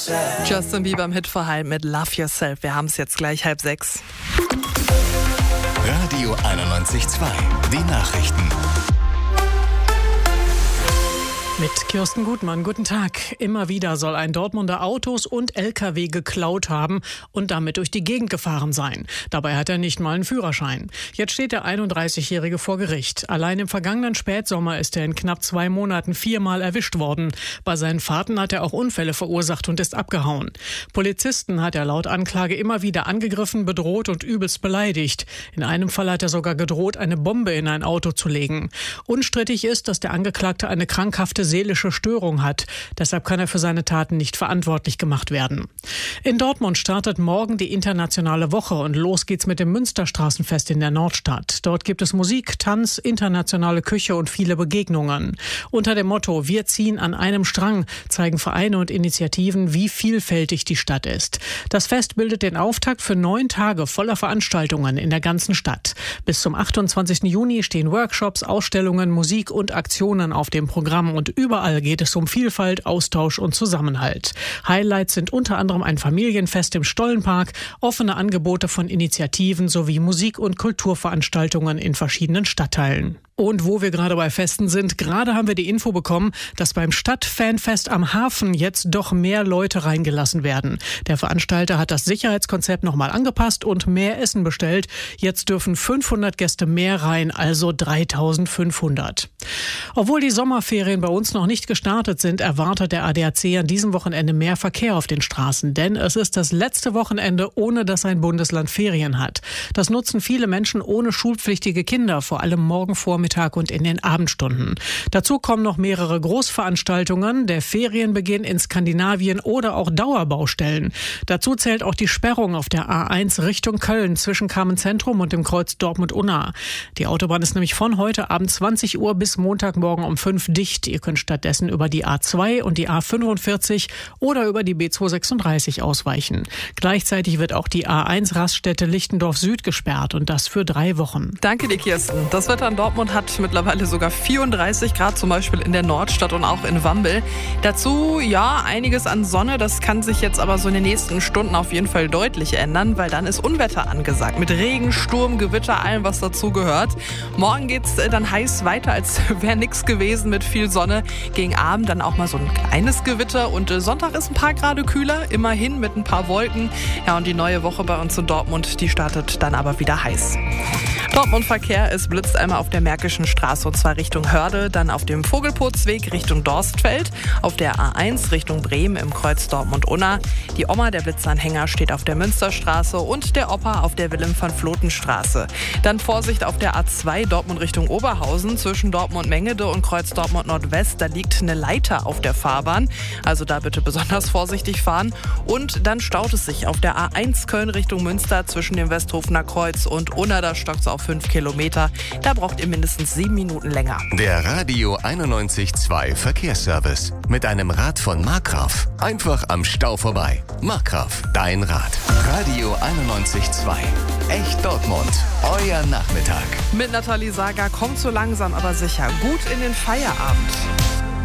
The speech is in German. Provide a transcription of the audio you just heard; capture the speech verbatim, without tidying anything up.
Justin Bieber im Hitverhalten mit Love Yourself. Wir haben es jetzt gleich halb sechs. Radio einundneunzig Komma zwei, die Nachrichten. Mit Kirsten Gutmann, guten Tag. Immer wieder soll ein Dortmunder Autos und L K W geklaut haben und damit durch die Gegend gefahren sein. Dabei hat er nicht mal einen Führerschein. Jetzt steht der einunddreißigjährige vor Gericht. Allein im vergangenen Spätsommer ist er in knapp zwei Monaten viermal erwischt worden. Bei seinen Fahrten hat er auch Unfälle verursacht und ist abgehauen. Polizisten hat er laut Anklage immer wieder angegriffen, bedroht und übelst beleidigt. In einem Fall hat er sogar gedroht, eine Bombe in ein Auto zu legen. Unstrittig ist, dass der Angeklagte eine krankhafte seelische Störung hat. Deshalb kann er für seine Taten nicht verantwortlich gemacht werden. In Dortmund startet morgen die internationale Woche und los geht's mit dem Münsterstraßenfest in der Nordstadt. Dort gibt es Musik, Tanz, internationale Küche und viele Begegnungen. Unter dem Motto "Wir ziehen an einem Strang" zeigen Vereine und Initiativen, wie vielfältig die Stadt ist. Das Fest bildet den Auftakt für neun Tage voller Veranstaltungen in der ganzen Stadt. Bis zum achtundzwanzigsten Juni stehen Workshops, Ausstellungen, Musik und Aktionen auf dem Programm und überall geht es um Vielfalt, Austausch und Zusammenhalt. Highlights sind unter anderem ein Familienfest im Stollenpark, offene Angebote von Initiativen sowie Musik- und Kulturveranstaltungen in verschiedenen Stadtteilen. Und wo wir gerade bei Festen sind, gerade haben wir die Info bekommen, dass beim Stadtfanfest am Hafen jetzt doch mehr Leute reingelassen werden. Der Veranstalter hat das Sicherheitskonzept nochmal angepasst und mehr Essen bestellt. Jetzt dürfen fünfhundert Gäste mehr rein, also dreitausendfünfhundert. Obwohl die Sommerferien bei uns noch nicht gestartet sind, erwartet der A D A C an diesem Wochenende mehr Verkehr auf den Straßen. Denn es ist das letzte Wochenende, ohne dass ein Bundesland Ferien hat. Das nutzen viele Menschen ohne schulpflichtige Kinder, vor allem morgen Vormittag und in den Abendstunden. Dazu kommen noch mehrere Großveranstaltungen, der Ferienbeginn in Skandinavien oder auch Dauerbaustellen. Dazu zählt auch die Sperrung auf der A eins Richtung Köln zwischen Kamenz-Zentrum und dem Kreuz Dortmund-Unna. Die Autobahn ist nämlich von heute Abend zwanzig Uhr bis Montagmorgen um fünf dicht. Ihr könnt stattdessen über die A zwei und die A fünfundvierzig oder über die B zweihundertsechsunddreißig ausweichen. Gleichzeitig wird auch die A eins Raststätte Lichtendorf Süd gesperrt und das für drei Wochen. Danke dir, Kirsten. Das Wetter in Dortmund hat mittlerweile sogar vierunddreißig Grad, zum Beispiel in der Nordstadt und auch in Wambel. Dazu, ja, einiges an Sonne. Das kann sich jetzt aber so in den nächsten Stunden auf jeden Fall deutlich ändern, weil dann ist Unwetter angesagt. Mit Regen, Sturm, Gewitter, allem, was dazu gehört. Morgen geht's dann heiß weiter, als wäre nichts gewesen mit viel Sonne. Gegen Abend dann auch mal so ein kleines Gewitter und Sonntag ist ein paar Grad kühler, immerhin mit ein paar Wolken. Ja, und die neue Woche bei uns in Dortmund, die startet dann aber wieder heiß. Dortmund-Verkehr, es blitzt einmal auf der Märkischen Straße und zwar Richtung Hörde, dann auf dem Vogelputzweg Richtung Dorstfeld, auf der A eins Richtung Bremen im Kreuz Dortmund-Unna. Die Oma, der Blitzanhänger, steht auf der Münsterstraße und der Opa auf der Wilhelm-von-Floten-Straße. Dann Vorsicht auf der A zwei Dortmund Richtung Oberhausen zwischen Dortmund-Mengede und Kreuz Dortmund-Nordwest. Da liegt eine Leiter auf der Fahrbahn, also da bitte besonders vorsichtig fahren. Und dann staut es sich auf der A eins Köln Richtung Münster zwischen dem Westhofener Kreuz und Unna, da stockt es auf fünf Kilometer. Da braucht ihr mindestens sieben Minuten länger. Der Radio einundneunzig Komma zwei Verkehrsservice mit einem Rad von Markgraf. Einfach am Stau vorbei. Markgraf, dein Rad. Radio einundneunzig Komma zwei. Echt Dortmund. Euer Nachmittag. Mit Nathalie Sager kommt so langsam aber sicher gut in den Feierabend.